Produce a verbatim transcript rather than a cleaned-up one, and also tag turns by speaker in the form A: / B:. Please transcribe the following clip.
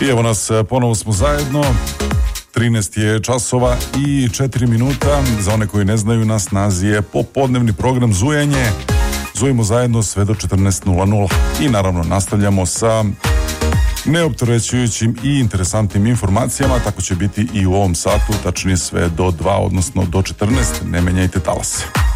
A: I evo nas, ponovo smo zajedno. trinaest je časova i četiri minuta. Za one koji ne znaju, na snazi je popodnevni program Zujanje. Zujemo zajedno sve do četrnaest nula nula. I naravno nastavljamo sa neopterećujućim i interesantnim informacijama. Tako će biti i u ovom satu, tačnije sve do dva, odnosno do četrnaest. Ne menjajte talase.